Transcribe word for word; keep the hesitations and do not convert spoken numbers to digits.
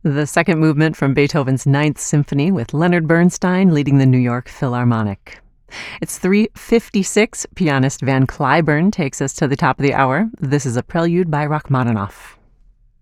The second movement from Beethoven's Ninth Symphony with Leonard Bernstein leading the New York Philharmonic. It's three fifty-six. Pianist Van Cliburn takes us to the top of the hour. This is a prelude by Rachmaninoff.